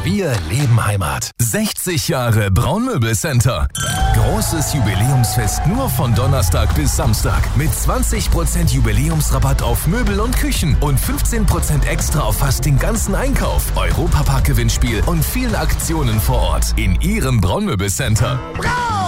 Wir leben Heimat. 60 Jahre Braunmöbelcenter. Großes Jubiläumsfest nur von Donnerstag bis Samstag. Mit 20% Jubiläumsrabatt auf Möbel und Küchen und 15% extra auf fast den ganzen Einkauf. Europapark-Gewinnspiel und vielen Aktionen vor Ort in Ihrem Braunmöbelcenter. Braun!